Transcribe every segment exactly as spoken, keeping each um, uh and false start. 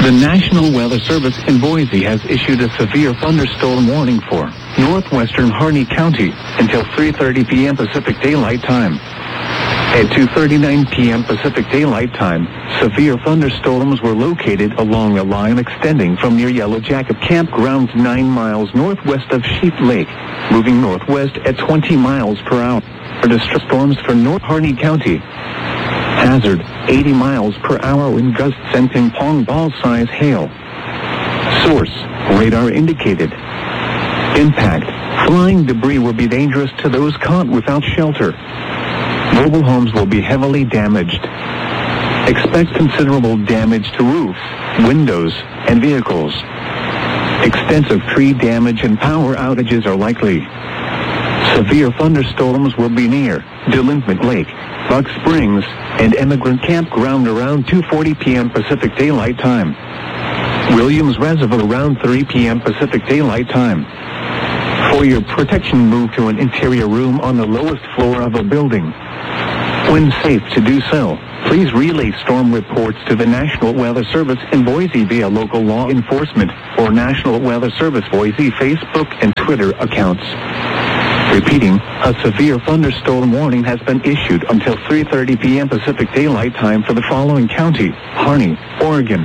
The National Weather Service in Boise has issued a severe thunderstorm warning for northwestern Harney County until three thirty p.m. Pacific Daylight Time. At two thirty-nine p.m. Pacific Daylight Time, severe thunderstorms were located along a line extending from near Yellow Jacket Campground nine miles northwest of Sheep Lake, moving northwest at twenty miles per hour. For distress storms for North Harney County. Hazard, eighty miles per hour wind gusts and ping-pong ball-size hail. Source, radar indicated. Impact, flying debris will be dangerous to those caught without shelter. Mobile homes will be heavily damaged. Expect considerable damage to roofs, windows, and vehicles. Extensive tree damage and power outages are likely. Severe thunderstorms will be near Delinquent Lake, Buck Springs, and Emigrant Campground around two forty p.m. Pacific Daylight Time. Williams Reservoir around three p.m. Pacific Daylight Time. For your protection, move to an interior room on the lowest floor of a building. When safe to do so, please relay storm reports to the National Weather Service in Boise via local law enforcement or National Weather Service Boise Facebook and Twitter accounts. Repeating, a severe thunderstorm warning has been issued until three thirty p.m. Pacific Daylight Time for the following county: Harney, Oregon.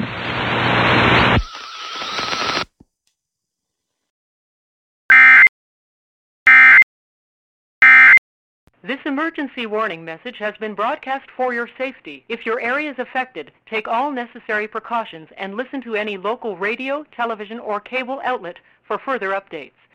This emergency warning message has been broadcast for your safety. If your area is affected, take all necessary precautions and listen to any local radio, television, or cable outlet for further updates.